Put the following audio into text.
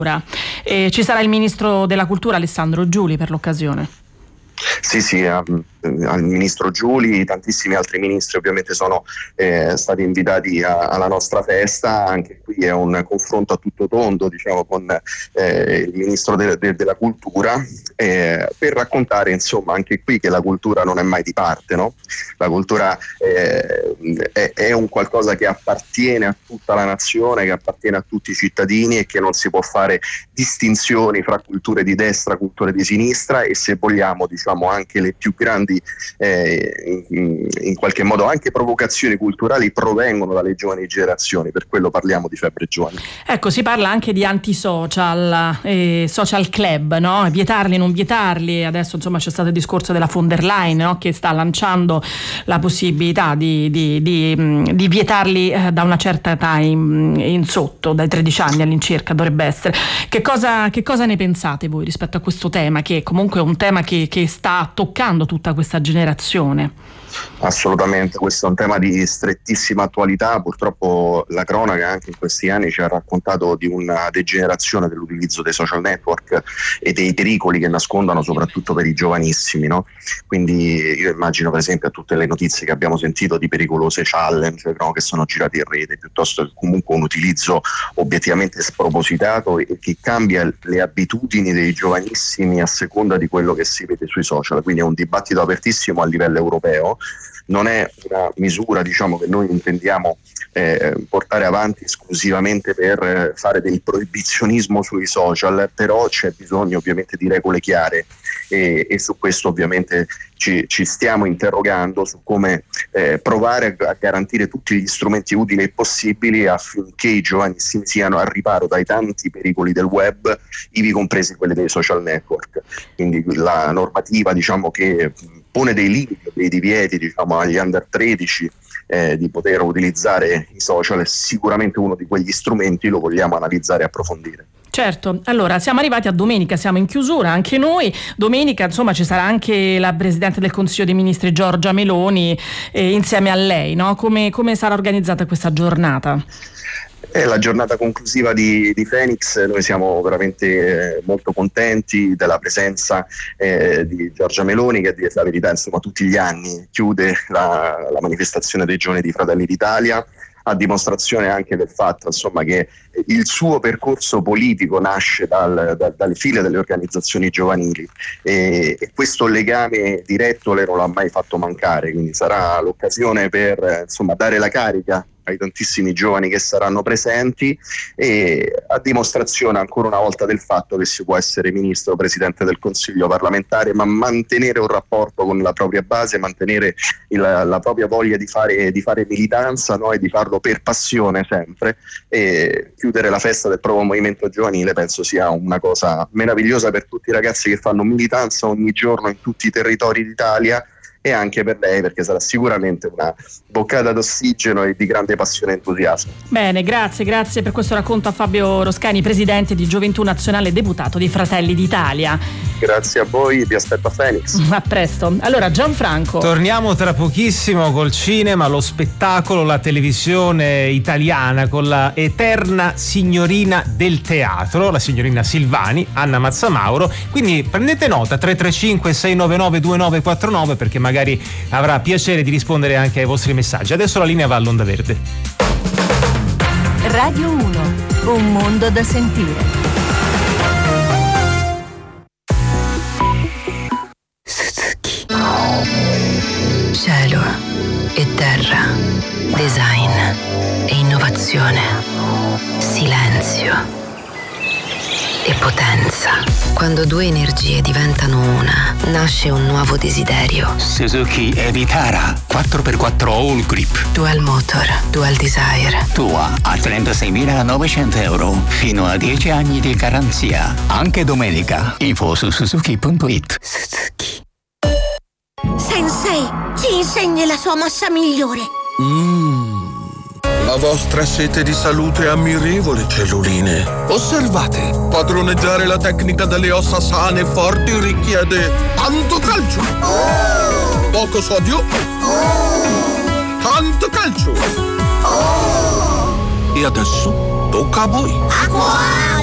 Ci sarà il ministro della cultura Alessandro Giuli per l'occasione. Sì, al ministro Giuli, tantissimi altri ministri ovviamente sono stati invitati alla nostra festa. Anche qui è un confronto a tutto tondo, diciamo, con il ministro della cultura, per raccontare, insomma, anche qui che la cultura non è mai di parte, no? La cultura è un qualcosa che appartiene a tutta la nazione, che appartiene a tutti i cittadini, e che non si può fare distinzioni fra culture di destra, culture di sinistra, e se vogliamo, diciamo, anche le più grandi in qualche modo anche provocazioni culturali provengono dalle giovani generazioni. Per quello parliamo di Febbre Giovani. Ecco, si parla anche di antisocial, social club, no? Vietarli, non vietarli. Adesso, insomma, c'è stato il discorso della von der Leyen, no? Che sta lanciando la possibilità di vietarli da una certa età in sotto, dai 13 anni all'incirca dovrebbe essere. Che cosa ne pensate voi rispetto a questo tema, che comunque è un tema che sta toccando tutta questa generazione? Assolutamente, questo è un tema di strettissima attualità. Purtroppo la cronaca anche in questi anni ci ha raccontato di una degenerazione dell'utilizzo dei social network e dei pericoli che nascondono, soprattutto per i giovanissimi, no? Quindi io immagino, per esempio, a tutte le notizie che abbiamo sentito di pericolose challenge, no, che sono girate in rete, piuttosto che comunque un utilizzo obiettivamente spropositato e che cambia le abitudini dei giovanissimi a seconda di quello che si vede sui social. Quindi è un dibattito apertissimo a livello europeo. Non è una misura, diciamo, che noi intendiamo portare avanti esclusivamente per fare del proibizionismo sui social, però c'è bisogno ovviamente di regole chiare, e su questo ovviamente ci stiamo interrogando su come provare a garantire tutti gli strumenti utili e possibili affinché i giovanissimi siano al riparo dai tanti pericoli del web, ivi compresi quelli dei social network. Quindi la normativa, diciamo, che pone dei limiti, dei divieti, diciamo, agli under 13 di poter utilizzare i social è sicuramente uno di quegli strumenti. Lo vogliamo analizzare e approfondire. Certo, allora siamo arrivati a domenica, siamo in chiusura anche noi. Domenica, insomma, ci sarà anche la Presidente del Consiglio dei Ministri Giorgia Meloni insieme a lei, no? Come sarà organizzata questa giornata? È la giornata conclusiva di Phoenix. Noi siamo veramente molto contenti della presenza di Giorgia Meloni, che, a dire la verità, insomma, tutti gli anni chiude la manifestazione dei giovani di Fratelli d'Italia, a dimostrazione anche del fatto, insomma, che il suo percorso politico nasce dalle file delle organizzazioni giovanili, e questo legame diretto lei non l'ha mai fatto mancare. Quindi sarà l'occasione per, insomma, dare la carica ai tantissimi giovani che saranno presenti, e a dimostrazione ancora una volta del fatto che si può essere ministro o presidente del Consiglio parlamentare, ma mantenere un rapporto con la propria base, mantenere la propria voglia di fare militanza, no? E di farlo per passione sempre. E chiudere la festa del proprio movimento giovanile penso sia una cosa meravigliosa per tutti i ragazzi che fanno militanza ogni giorno in tutti i territori d'Italia, e anche per lei, perché sarà sicuramente una boccata d'ossigeno e di grande passione e entusiasmo. Bene, grazie per questo racconto a Fabio Roscani, presidente di Gioventù Nazionale e deputato di Fratelli d'Italia. Grazie a voi, vi aspetto a Phoenix. A presto. Allora, Gianfranco. Torniamo tra pochissimo col cinema, lo spettacolo, la televisione italiana, con la eterna signorina del teatro, la signorina Silvani, Anna Mazzamauro. Quindi prendete nota, 335 699 2949, perché magari avrà piacere di rispondere anche ai vostri messaggi. Adesso la linea va all'Onda Verde. Radio 1, un mondo da sentire. Suzuki. Cielo e terra, design e innovazione, silenzio e potenza. Quando due energie diventano una, nasce un nuovo desiderio. Suzuki Evitara 4x4 All Grip. Dual motor, dual desire. Tua a 36.900 euro, fino a 10 anni di garanzia. Anche domenica. Info su suzuki.it. Suzuki. Sensei, ci insegni la sua mossa migliore. La vostra sete di salute è ammirevole, celluline. Osservate, padroneggiare la tecnica delle ossa sane e forti richiede tanto calcio, poco sodio, tanto calcio. E adesso tocca a voi.